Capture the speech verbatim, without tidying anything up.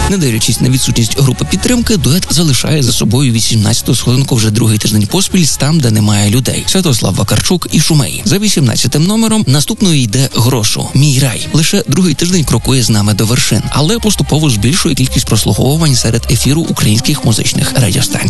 Не дивлячись на відсутність групи підтримки, дует залишає за собою вісімнадцяту сходинку вже другий тиждень поспіль з «Там, де немає людей». Святослав Вакарчук і Шумей. За вісімнадцятим номером наступною йде «Грошу. Мій рай». Лише другий тиждень крокує з нами до вершин, але поступово збільшує кількість прослуховувань серед ефіру українських музичних радіостанцій.